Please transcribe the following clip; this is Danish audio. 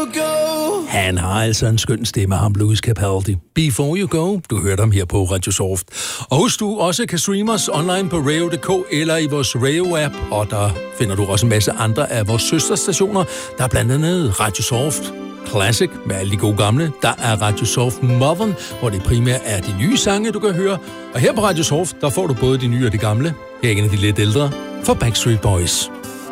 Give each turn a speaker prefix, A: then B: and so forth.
A: go.
B: Han har altså en skøn stemme, ham Louis Capaldi. Before You Go, du hørte ham her på Radio Soft. Og husk, du også kan streame os online på radio.dk eller i vores radio-app, og der finder du også en masse andre af vores søsterstationer. Der er blandt andet Radio Soft Classic med alle de gode gamle. Der er Radio Soft Modern, hvor det primært er de nye sange, du kan høre. Og her på Radio Soft, der får du både de nye og de gamle. Her er en af de lidt ældre for Backstreet Boys.